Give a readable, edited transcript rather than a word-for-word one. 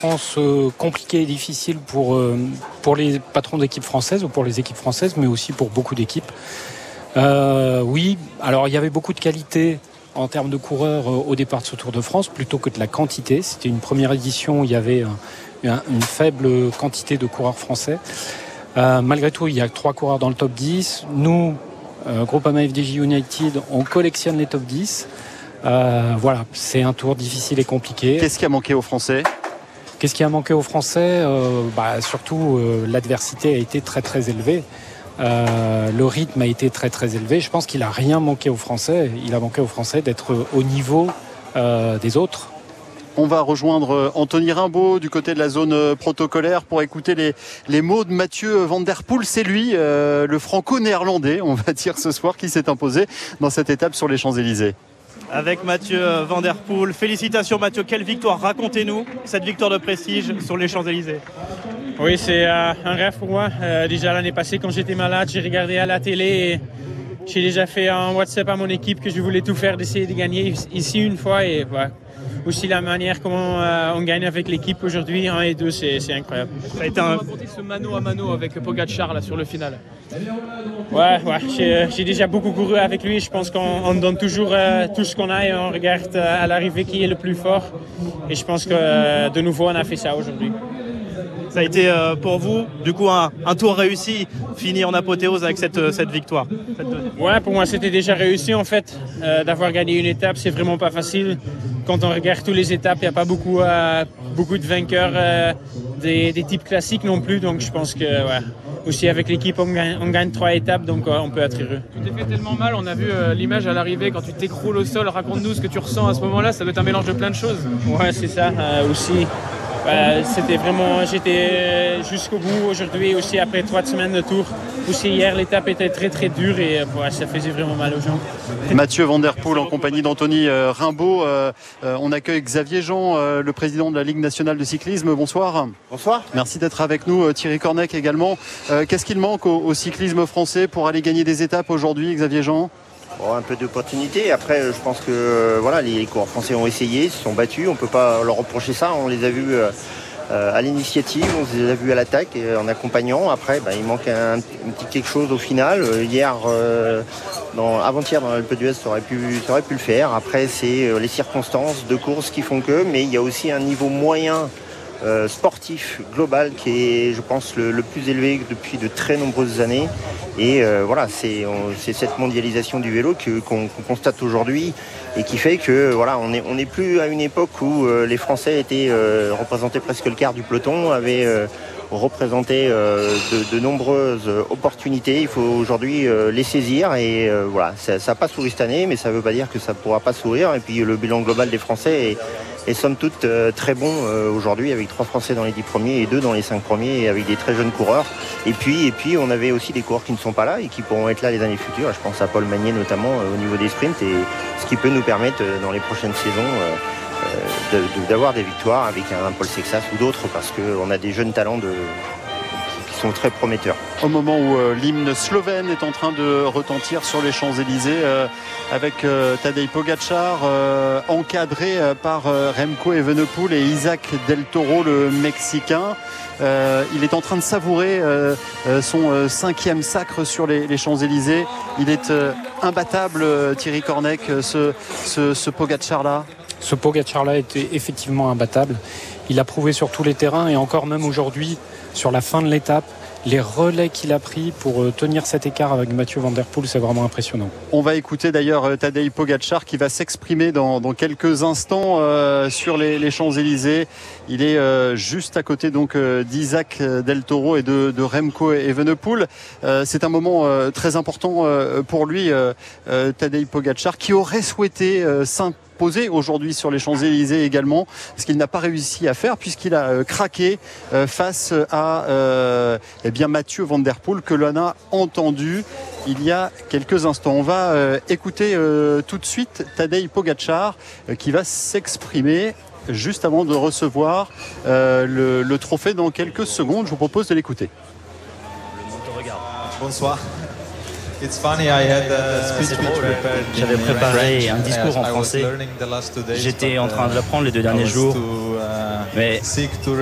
pense compliqué et difficile pour les patrons d'équipes françaises ou pour les équipes françaises, mais aussi pour beaucoup d'équipes. Oui, alors il y avait beaucoup de qualité en termes de coureurs au départ de ce Tour de France, plutôt que de la quantité. C'était une première édition où il y avait une faible quantité de coureurs français. Malgré tout, il y a 3 coureurs dans le top 10. Nous, Groupama FDJ United, on collectionne les top 10. Voilà, c'est un tour difficile et compliqué. Qu'est-ce qui a manqué aux Français ? Qu'est-ce qui a manqué aux Français ? Surtout, l'adversité a été très très élevée. Le rythme a été très très élevé. Je pense qu'il n'a rien manqué aux Français. Il a manqué aux Français d'être au niveau des autres. On va rejoindre Anthony Rimbaud du côté de la zone protocolaire pour écouter les mots de Mathieu Van Der Poel. C'est lui, le franco-néerlandais, on va dire ce soir, qui s'est imposé dans cette étape sur les Champs-Élysées. Avec Mathieu Van Der Poel. Félicitations Mathieu, quelle victoire, racontez-nous cette victoire de prestige sur les Champs-Élysées. Oui, c'est un rêve pour moi. Déjà l'année passée quand j'étais malade, j'ai regardé à la télé et j'ai déjà fait un WhatsApp à mon équipe que je voulais tout faire d'essayer de gagner ici une fois. Et voilà. Aussi la manière comment on gagne avec l'équipe aujourd'hui, 1 et 2, c'est incroyable. Ça a été raconter ce mano à mano avec Pogacar là, sur le final. Ouais, j'ai déjà beaucoup couru avec lui. Je pense qu'on donne toujours tout ce qu'on a et on regarde à l'arrivée qui est le plus fort. Et je pense que de nouveau on a fait ça aujourd'hui. Ça a été pour vous, du coup, un tour réussi, fini en apothéose avec cette victoire. Ouais, pour moi c'était déjà réussi en fait. D'avoir gagné une étape, c'est vraiment pas facile. Quand on regarde toutes les étapes, il n'y a pas beaucoup de vainqueurs des types classiques non plus. Donc je pense que aussi avec l'équipe, on gagne 3 étapes, donc on peut être heureux. Tu t'es fait tellement mal, on a vu l'image à l'arrivée quand tu t'écroules au sol. Raconte-nous ce que tu ressens à ce moment-là, ça doit être un mélange de plein de choses. Ouais, c'est ça aussi. C'était vraiment, j'étais jusqu'au bout aujourd'hui aussi après 3 semaines de tour. Aussi hier l'étape était très très dure et ça faisait vraiment mal aux jambes. Mathieu Van Der Poel en compagnie d'Anthony Rimbaud. On accueille Xavier Jean, le président de la Ligue nationale de cyclisme. Bonsoir. Bonsoir. Merci d'être avec nous. Thierry Cornec également. Qu'est-ce qu'il manque au cyclisme français pour aller gagner des étapes aujourd'hui, Xavier Jean ? Un peu d'opportunité. Après, je pense que les coureurs français ont essayé, se sont battus. On ne peut pas leur reprocher ça. On les a vus à l'initiative, on les a vus à l'attaque et en accompagnant. Après, il manque un petit quelque chose au final. Hier, avant-hier, dans l'Alpe d'Huez, ça aurait pu le faire. Après, c'est les circonstances de course qui font que. Mais il y a aussi un niveau moyen sportif global qui est, je pense, le plus élevé depuis de très nombreuses années. Et c'est cette mondialisation du vélo qu'on constate aujourd'hui et qui fait que on n'est plus à une époque où les Français étaient représentés presque le quart du peloton, avaient représenté de nombreuses opportunités. Il faut aujourd'hui les saisir et ça n'a pas souri cette année, mais ça ne veut pas dire que ça ne pourra pas sourire. Et puis le bilan global des Français est somme toute très bon aujourd'hui, avec 3 Français dans les 10 premiers et 2 dans les 5 premiers, et avec des très jeunes coureurs. Et puis on avait aussi des coureurs qui ne sont pas là et qui pourront être là les années futures. Je pense à Paul Magnier notamment au niveau des sprints, et ce qui peut nous permettre dans les prochaines saisons d'avoir des victoires avec un Paul Sexas ou d'autres, parce qu'on a des jeunes talents qui sont très prometteurs. Au moment où l'hymne slovène est en train de retentir sur les Champs-Élysées, avec Tadej Pogacar, encadré par Remco Evenepoel et Isaac Del Toro, le Mexicain. Il est en train de savourer son 5e sacre sur les Champs-Élysées. Il est imbattable, Thierry Cornec, ce Pogacar-là. Ce Pogacar-là était effectivement imbattable. Il a prouvé sur tous les terrains et encore même aujourd'hui, sur la fin de l'étape, les relais qu'il a pris pour tenir cet écart avec Mathieu Van Der Poel, c'est vraiment impressionnant. On va écouter d'ailleurs Tadej Pogacar qui va s'exprimer dans quelques instants sur les Champs-Élysées. Il est juste à côté donc d'Isaac Del Toro et de Remco Evenepoel. C'est un moment très important pour lui, Tadej Pogacar, qui aurait souhaité s'imposer aujourd'hui sur les Champs-Élysées également, ce qu'il n'a pas réussi à faire puisqu'il a craqué face à Mathieu Van Der Poel, que l'on a entendu il y a quelques instants. On va écouter tout de suite Tadej Pogacar qui va s'exprimer juste avant de recevoir le trophée dans quelques secondes. Je vous propose de l'écouter. Bonsoir. J'avais préparé un discours en français. J'étais en train de l'apprendre les 2 derniers jours, mais